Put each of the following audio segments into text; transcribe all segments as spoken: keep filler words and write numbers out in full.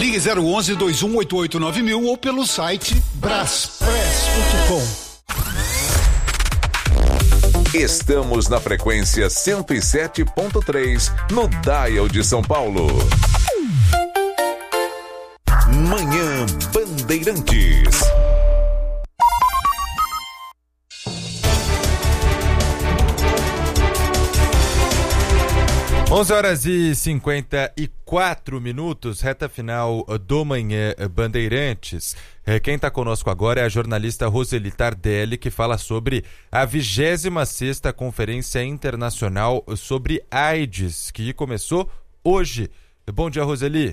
Ligue zero onze, dois um oito oito nove mil ou pelo site braspress ponto com. Estamos na frequência cento e sete ponto três, no Dial de São Paulo. Manhã Bandeirantes. onze horas e cinquenta e quatro minutos, reta final do Manhã Bandeirantes. Quem está conosco agora é a jornalista Roseli Tardelli, que fala sobre a vigésima sexta Conferência Internacional sobre AIDS, que começou hoje. Bom dia, Roseli.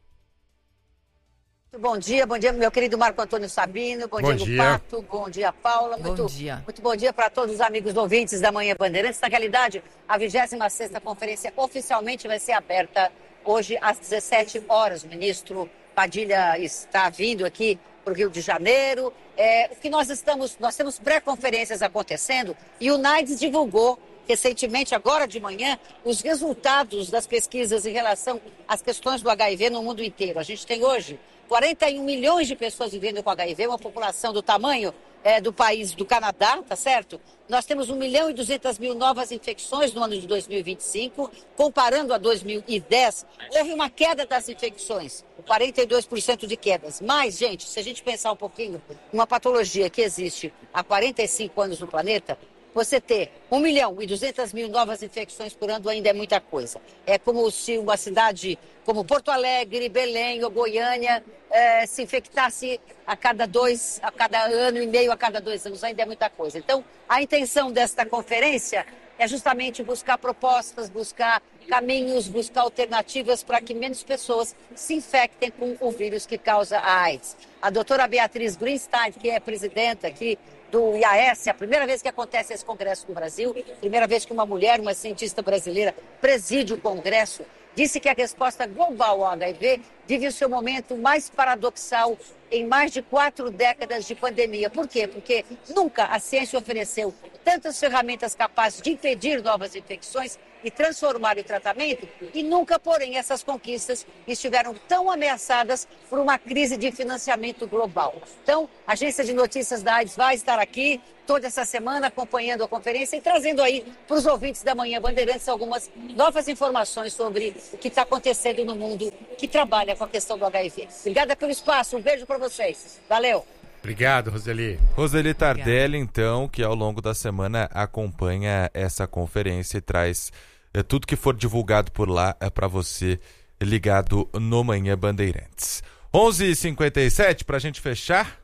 Bom dia, bom dia, meu querido Marco Antônio Sabino, bom, bom dia, dia. Pato, bom dia, Paula. Bom muito, dia. Muito bom dia para todos os amigos ouvintes da Manhã Bandeirantes. Na realidade, a vigésima sexta Conferência oficialmente vai ser aberta hoje às dezessete horas. O ministro Padilha está vindo aqui para o Rio de Janeiro. É, o que nós estamos, nós temos pré-conferências acontecendo e o NAIDS divulgou recentemente, agora de manhã, os resultados das pesquisas em relação às questões do H I V no mundo inteiro. A gente tem hoje quarenta e um milhões de pessoas vivendo com H I V, uma população do tamanho é, do país do Canadá, tá certo? Nós temos um milhão e duzentas mil novas infecções no ano de dois mil e vinte e cinco, comparando a dois mil e dez, houve uma queda das infecções, quarenta e dois por cento de quedas. Mas, gente, se a gente pensar um pouquinho, uma patologia que existe há quarenta e cinco anos no planeta, você ter um milhão e duzentas mil novas infecções por ano ainda é muita coisa. É como se uma cidade como Porto Alegre, Belém ou Goiânia eh, se infectasse a cada dois, a cada ano e meio, a cada dois anos, ainda é muita coisa. Então, a intenção desta conferência é justamente buscar propostas, buscar caminhos, buscar alternativas para que menos pessoas se infectem com o vírus que causa a AIDS. A doutora Beatriz Greenstein, que é presidenta aqui do I A S, a primeira vez que acontece esse congresso no Brasil, primeira vez que uma mulher, uma cientista brasileira, preside o congresso, disse que a resposta global ao H I V vive o seu momento mais paradoxal em mais de quatro décadas de pandemia. Por quê? Porque nunca a ciência ofereceu tantas ferramentas capazes de impedir novas infecções e transformar o tratamento, e nunca, porém, essas conquistas estiveram tão ameaçadas por uma crise de financiamento global. Então, a Agência de Notícias da AIDS vai estar aqui toda essa semana acompanhando a conferência e trazendo aí para os ouvintes da Manhã Bandeirantes algumas novas informações sobre o que está acontecendo no mundo que trabalha com a questão do H I V. Obrigada pelo espaço, um beijo para vocês. Valeu! Obrigado, Roseli. Roseli Tardelli, então, que ao longo da semana acompanha essa conferência e traz é, tudo que for divulgado por lá é para você ligado no Manhã Bandeirantes. onze e cinquenta e sete, para a gente fechar.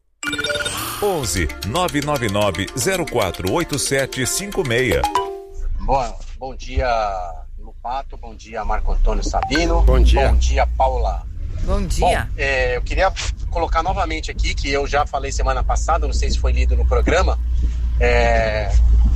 onze nove nove nove zero quatro oito sete cinco seis. Bom, bom dia, Lupato. Bom dia, Marco Antônio Sabino. Bom dia. Bom dia, Paula. Bom dia. Bom, é, eu queria colocar novamente aqui, que eu já falei semana passada, não sei se foi lido no programa, é,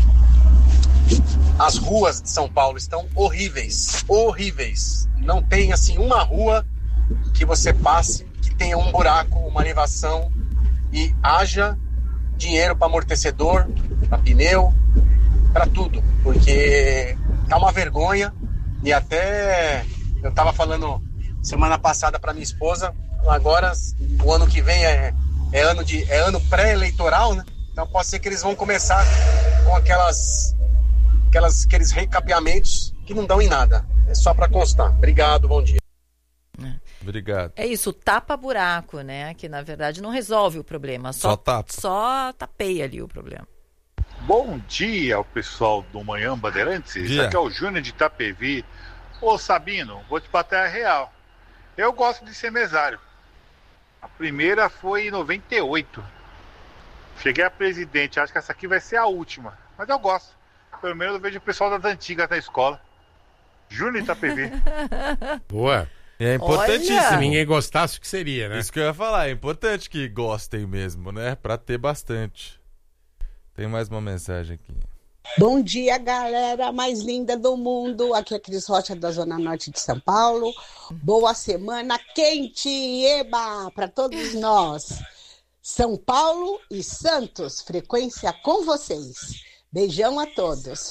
as ruas de São Paulo estão horríveis, horríveis. Não tem, assim, uma rua que você passe que tenha um buraco, uma elevação, e haja dinheiro para amortecedor, para pneu, para tudo, porque tá uma vergonha. E até eu tava falando semana passada para minha esposa, agora o ano que vem é, é ano de é ano pré-eleitoral, né? Então pode ser que eles vão começar com aquelas, aquelas aqueles recapeamentos que não dão em nada. É só para constar. Obrigado, bom dia. Obrigado. É isso, tapa buraco, né? Que na verdade não resolve o problema, só, Só tapa. só tapeia ali o problema. Bom dia ao pessoal do Manhã Bandeirantes. Dia. Aqui é o Júnior de Itapevi. Ô Sabino, vou te bater a real. Eu gosto de ser mesário. A primeira foi em noventa e oito. Cheguei a presidente, acho que essa aqui vai ser a última. Mas eu gosto. Pelo menos eu vejo o pessoal das antigas na escola. Júnior de Itapevi. Boa. É importantíssimo. Olha! Se ninguém gostasse, o que seria, né? Isso que eu ia falar, é importante que gostem mesmo, né? Pra ter bastante. Tem mais uma mensagem aqui. Bom dia, galera mais linda do mundo. Aqui é Cris Rocha, da Zona Norte de São Paulo. Boa semana quente, eba, para todos nós. São Paulo e Santos, frequência com vocês. Beijão a todos.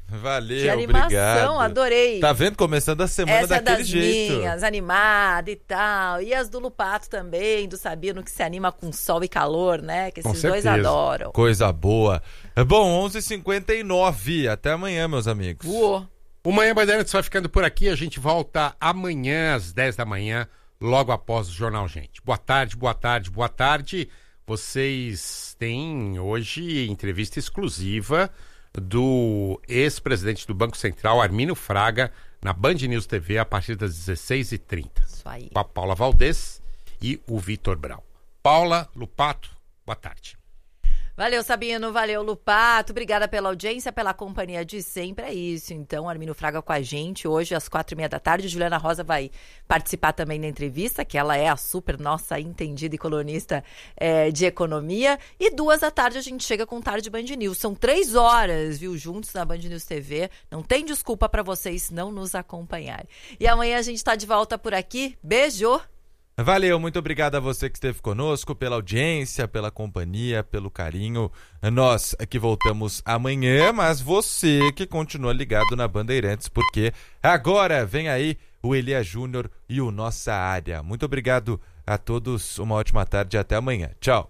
Valeu, que animação, obrigado. Adorei. Tá vendo? Começando a semana Essa daquele das jeito. minhas, animada e tal. E as do Lupato também, do Sabino, que se anima com sol e calor, né? Que esses dois adoram. Coisa boa. Bom, onze e cinquenta e nove. Até amanhã, meus amigos. Uou. O Manhã Bandeirantes vai ficando por aqui. A gente volta amanhã às dez da manhã, logo após o Jornal Gente. Boa tarde, boa tarde, boa tarde. Vocês têm hoje entrevista exclusiva do ex-presidente do Banco Central, Armínio Fraga, na Band News T V a partir das dezesseis e trinta. Isso aí. Com a Paula Valdez e o Vitor Brau. Paula, Lupato, boa tarde. Valeu, Sabino, valeu, Lupato, obrigada pela audiência, pela companhia de sempre, é isso. Então, Armínio Fraga com a gente hoje às quatro e meia da tarde. Juliana Rosa vai participar também da entrevista, que ela é a super nossa entendida e colunista é, de economia. E duas da tarde a gente chega com Tarde Band News. São três horas, viu, juntos na Band News T V. Não tem desculpa para vocês não nos acompanharem. E amanhã a gente tá de volta por aqui. Beijo! Valeu, muito obrigado a você que esteve conosco, pela audiência, pela companhia, pelo carinho. Nós que voltamos amanhã, mas você que continua ligado na Bandeirantes, porque agora vem aí o Elia Júnior e o Nossa Área. Muito obrigado a todos, uma ótima tarde e até amanhã. Tchau.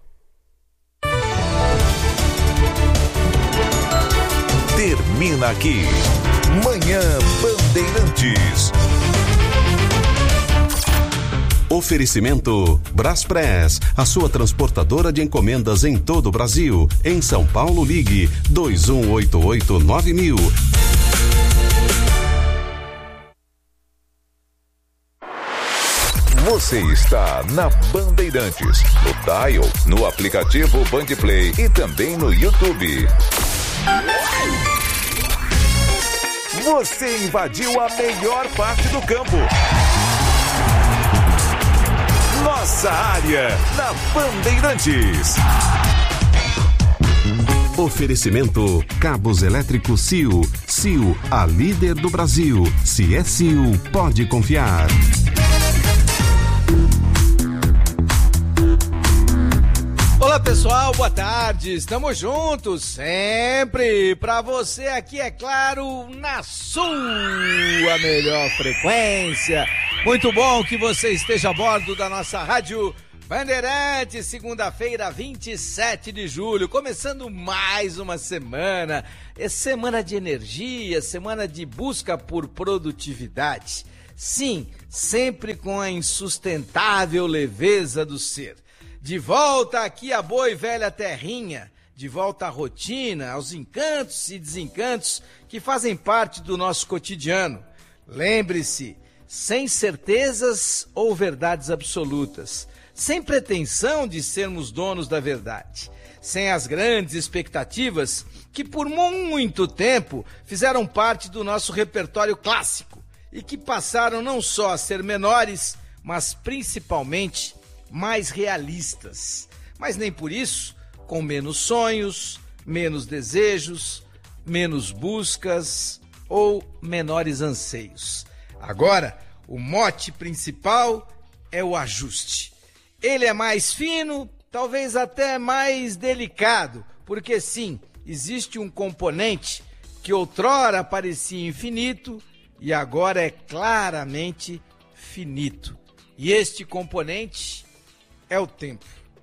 Termina aqui. Manhã Bandeirantes. Oferecimento Braspress, a sua transportadora de encomendas em todo o Brasil. Em São Paulo, ligue dois um oito oito nove mil. Você está na Bandeirantes, no Dial, no aplicativo Bandplay e também no YouTube. Você invadiu a melhor parte do campo. Nossa Área, na Bandeirantes. Oferecimento Cabos Elétricos C I U. C I U, a líder do Brasil. Se é C I U, pode confiar. Olá pessoal, boa tarde, estamos juntos sempre pra você aqui, é claro, na sua melhor frequência. Muito bom que você esteja a bordo da nossa rádio Bandeirantes, segunda-feira, vinte e sete de julho, começando mais uma semana, é semana de energia, semana de busca por produtividade. Sim, sempre com a insustentável leveza do ser. De volta aqui a boa e velha terrinha, de volta à rotina, aos encantos e desencantos que fazem parte do nosso cotidiano. Lembre-se, sem certezas ou verdades absolutas, sem pretensão de sermos donos da verdade, sem as grandes expectativas que por muito tempo fizeram parte do nosso repertório clássico e que passaram não só a ser menores, mas principalmente mais realistas, mas nem por isso com menos sonhos, menos desejos, menos buscas ou menores anseios. Agora, o mote principal é o ajuste. Ele é mais fino, talvez até mais delicado, porque sim, existe um componente que outrora parecia infinito e agora é claramente finito. E este componente é o tempo.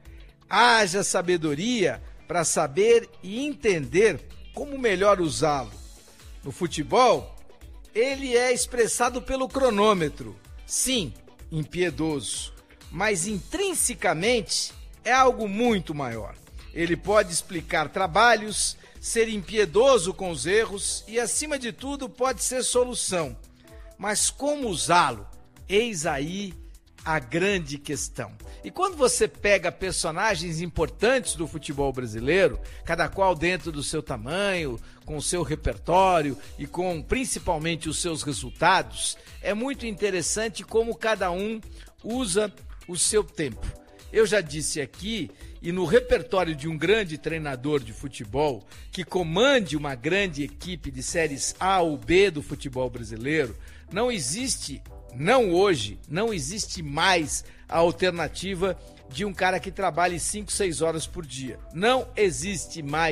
Haja sabedoria para saber e entender como melhor usá-lo. No futebol, ele é expressado pelo cronômetro. Sim, impiedoso, mas intrinsecamente é algo muito maior. Ele pode explicar trabalhos, ser impiedoso com os erros e, acima de tudo, pode ser solução. Mas como usá-lo? Eis aí a grande questão. E quando você pega personagens importantes do futebol brasileiro, cada qual dentro do seu tamanho, com o seu repertório e com principalmente os seus resultados, é muito interessante como cada um usa o seu tempo. Eu já disse aqui, e no repertório de um grande treinador de futebol que comande uma grande equipe de séries A ou B do futebol brasileiro, não existe, não hoje, não existe mais a alternativa de um cara que trabalhe cinco, seis horas por dia. Não existe mais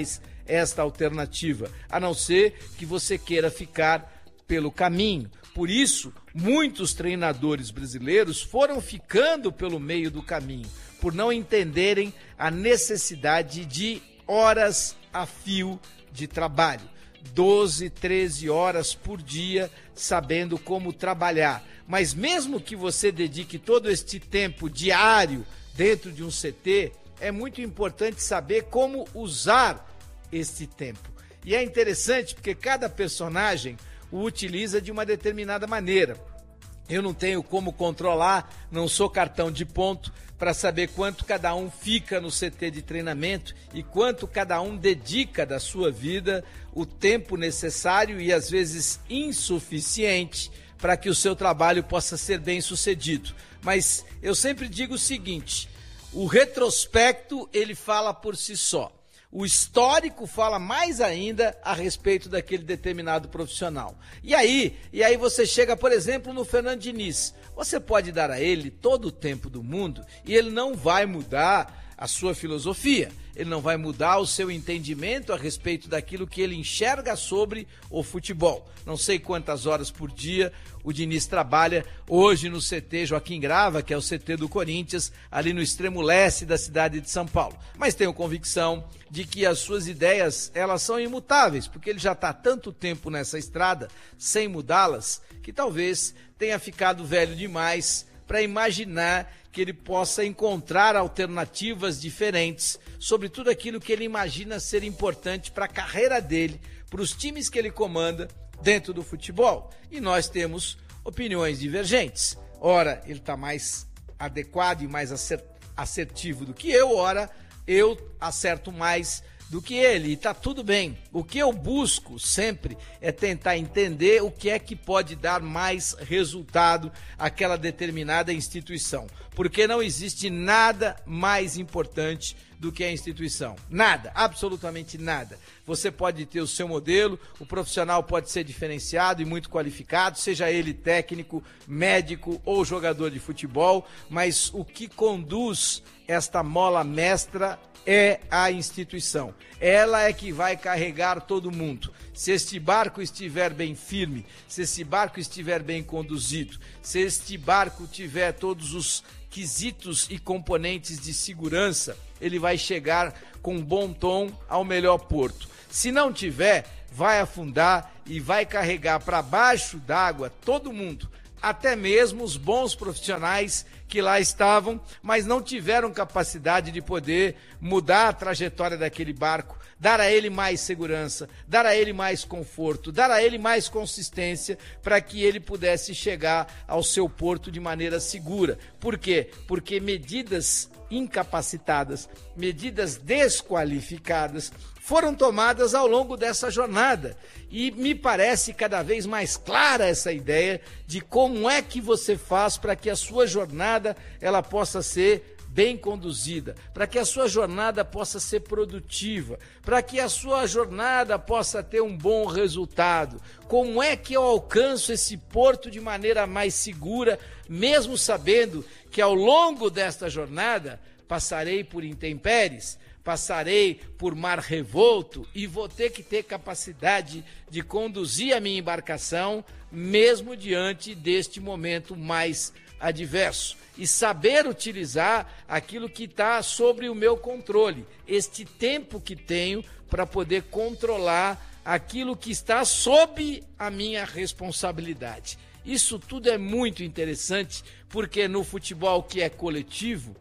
esta alternativa, a não ser que você queira ficar pelo caminho. Por isso, muitos treinadores brasileiros foram ficando pelo meio do caminho, por não entenderem a necessidade de horas a fio de trabalho. doze, treze horas por dia, sabendo como trabalhar. Mas mesmo que você dedique todo este tempo diário dentro de um C T, é muito importante saber como usar este tempo. E é interessante porque cada personagem o utiliza de uma determinada maneira. Eu não tenho como controlar, não sou cartão de ponto para saber quanto cada um fica no C T de treinamento e quanto cada um dedica da sua vida o tempo necessário e às vezes insuficiente para que o seu trabalho possa ser bem sucedido. Mas eu sempre digo o seguinte, o retrospecto ele fala por si só. O histórico fala mais ainda a respeito daquele determinado profissional. E aí, e aí você chega, por exemplo, no Fernando Diniz. Você pode dar a ele todo o tempo do mundo e ele não vai mudar a sua filosofia. Ele não vai mudar o seu entendimento a respeito daquilo que ele enxerga sobre o futebol. Não sei quantas horas por dia o Diniz trabalha hoje no C T Joaquim Grava, que é o C T do Corinthians, ali no extremo leste da cidade de São Paulo. Mas tenho convicção de que as suas ideias, elas são imutáveis, porque ele já está tanto tempo nessa estrada, sem mudá-las, que talvez tenha ficado velho demais para imaginar que ele possa encontrar alternativas diferentes sobre tudo aquilo que ele imagina ser importante para a carreira dele, para os times que ele comanda dentro do futebol. E nós temos opiniões divergentes. Ora, ele está mais adequado e mais assertivo do que eu, ora, eu acerto mais do que ele, e está tudo bem. O que eu busco sempre é tentar entender o que é que pode dar mais resultado àquela determinada instituição, porque não existe nada mais importante do que a instituição. Nada, absolutamente nada. Você pode ter o seu modelo, o profissional pode ser diferenciado e muito qualificado, seja ele técnico, médico ou jogador de futebol, mas o que conduz esta mola mestra é a instituição. Ela é que vai carregar todo mundo. Se este barco estiver bem firme, se este barco estiver bem conduzido, se este barco tiver todos os quesitos e componentes de segurança, ele vai chegar com bom tom ao melhor porto. Se não tiver, vai afundar e vai carregar para baixo d'água todo mundo, até mesmo os bons profissionais que lá estavam, mas não tiveram capacidade de poder mudar a trajetória daquele barco, dar a ele mais segurança, dar a ele mais conforto, dar a ele mais consistência para que ele pudesse chegar ao seu porto de maneira segura. Por quê? Porque medidas incapacitadas, medidas desqualificadas foram tomadas ao longo dessa jornada e me parece cada vez mais clara essa ideia de como é que você faz para que a sua jornada ela possa ser bem conduzida, para que a sua jornada possa ser produtiva, para que a sua jornada possa ter um bom resultado. Como é que eu alcanço esse porto de maneira mais segura, mesmo sabendo que ao longo desta jornada passarei por intempéries, passarei por mar revolto e vou ter que ter capacidade de conduzir a minha embarcação mesmo diante deste momento mais adverso e saber utilizar aquilo que está sobre o meu controle, este tempo que tenho para poder controlar aquilo que está sob a minha responsabilidade. Isso tudo é muito interessante porque no futebol que é coletivo,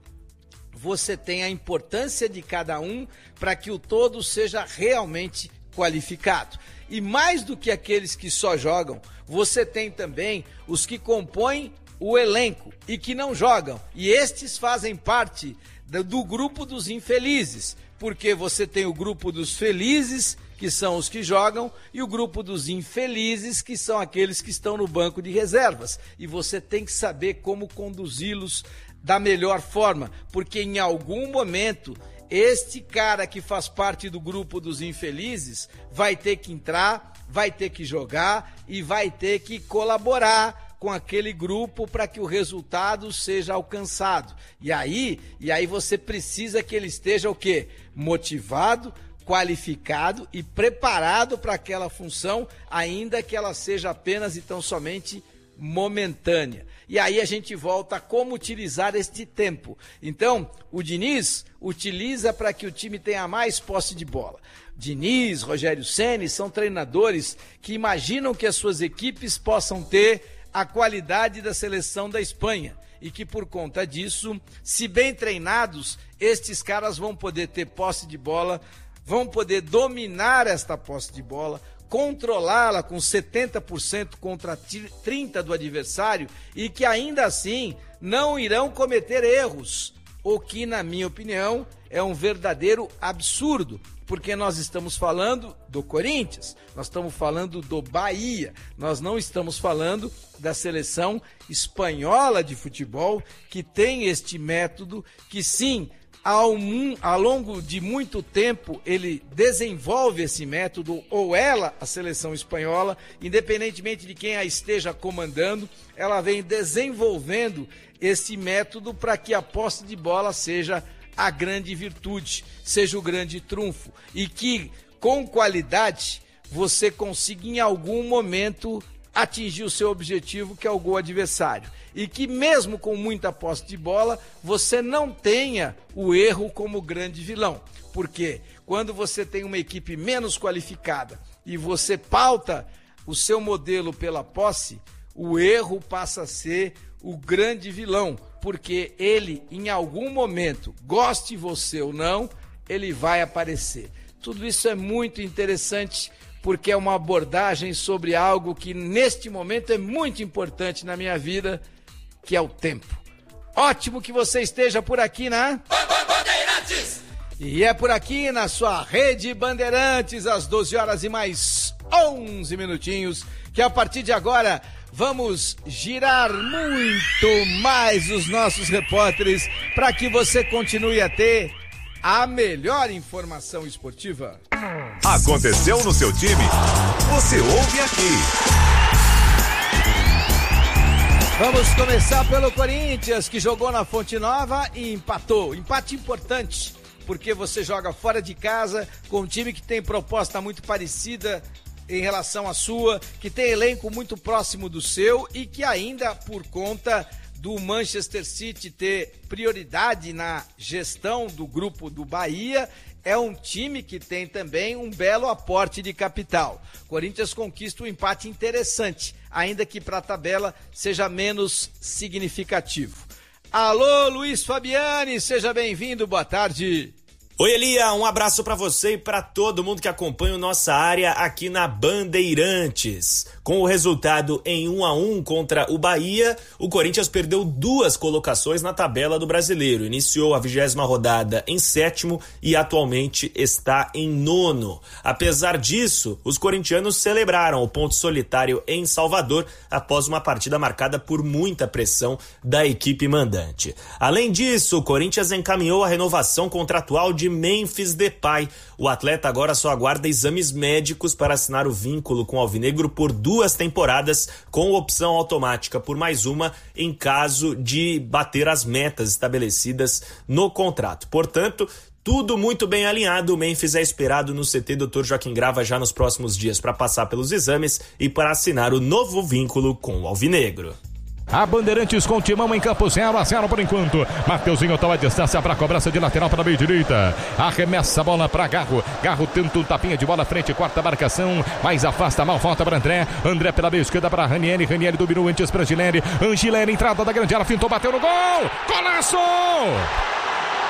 você tem a importância de cada um para que o todo seja realmente qualificado. E mais do que aqueles que só jogam, você tem também os que compõem o elenco e que não jogam. E estes fazem parte do grupo dos infelizes, porque você tem o grupo dos felizes, que são os que jogam, e o grupo dos infelizes, que são aqueles que estão no banco de reservas. E você tem que saber como conduzi-los da melhor forma, porque em algum momento este cara que faz parte do grupo dos infelizes vai ter que entrar, vai ter que jogar e vai ter que colaborar com aquele grupo para que o resultado seja alcançado. E aí, e aí você precisa que ele esteja o quê? Motivado, qualificado e preparado para aquela função, ainda que ela seja apenas e tão somente momentânea. E aí a gente volta a como utilizar este tempo. Então, o Diniz utiliza para que o time tenha mais posse de bola. Diniz, Rogério Ceni são treinadores que imaginam que as suas equipes possam ter a qualidade da seleção da Espanha. E que por conta disso, se bem treinados, estes caras vão poder ter posse de bola, vão poder dominar esta posse de bola, controlá-la com setenta por cento contra trinta por cento do adversário e que ainda assim não irão cometer erros, o que, na minha opinião, é um verdadeiro absurdo, porque nós estamos falando do Corinthians, nós estamos falando do Bahia, nós não estamos falando da seleção espanhola de futebol, que tem este método, que sim, Ao, ao longo de muito tempo, ele desenvolve esse método, ou ela, a seleção espanhola, independentemente de quem a esteja comandando, ela vem desenvolvendo esse método para que a posse de bola seja a grande virtude, seja o grande trunfo, e que, com qualidade, você consiga em algum momento atingir o seu objetivo, que é o gol adversário. E que mesmo com muita posse de bola, você não tenha o erro como grande vilão. Porque quando você tem uma equipe menos qualificada e você pauta o seu modelo pela posse, o erro passa a ser o grande vilão. Porque ele, em algum momento, goste você ou não, ele vai aparecer. Tudo isso é muito interessante, porque é uma abordagem sobre algo que neste momento é muito importante na minha vida, que é o tempo. Ótimo que você esteja por aqui na Bandeirantes! E é por aqui na sua Rede Bandeirantes, às doze horas e mais onze minutinhos, que a partir de agora vamos girar muito mais os nossos repórteres para que você continue a ter a melhor informação esportiva. Aconteceu no seu time? Você ouve aqui. Vamos começar pelo Corinthians, que jogou na Fonte Nova e empatou. Empate importante, porque você joga fora de casa com um time que tem proposta muito parecida em relação à sua, que tem elenco muito próximo do seu e que ainda, por conta do Manchester City ter prioridade na gestão do grupo do Bahia, é um time que tem também um belo aporte de capital. Corinthians conquista um empate interessante, ainda que para a tabela seja menos significativo. Alô, Luiz Fabiani, seja bem-vindo, boa tarde. Oi, Elia, um abraço para você e para todo mundo que acompanha nossa área aqui na Bandeirantes. Com o resultado em um a um contra o Bahia, o Corinthians perdeu duas colocações na tabela do Brasileiro. Iniciou a vigésima rodada em sétimo e atualmente está em nono. Apesar disso, os corintianos celebraram o ponto solitário em Salvador após uma partida marcada por muita pressão da equipe mandante. Além disso, o Corinthians encaminhou a renovação contratual de Memphis Depay. O atleta agora só aguarda exames médicos para assinar o vínculo com o Alvinegro por duas temporadas, com opção automática por mais uma em caso de bater as metas estabelecidas no contrato. Portanto, tudo muito bem alinhado. O Memphis é esperado no C T doutor Joaquim Grava já nos próximos dias para passar pelos exames e para assinar o novo vínculo com o Alvinegro. A Bandeirantes com Timão em campo, zero a zero por enquanto. Mateuzinho toma a distância para a cobrança de lateral para a meia direita. Arremessa a bola para Garro. Garro tenta um tapinha de bola frente, quarta marcação, mas afasta mal, volta para André. André pela meia esquerda para Ranieri. Ranieri dominou antes para Angileri. Angileri, entrada da grande área, fintou, bateu no gol. Golaço!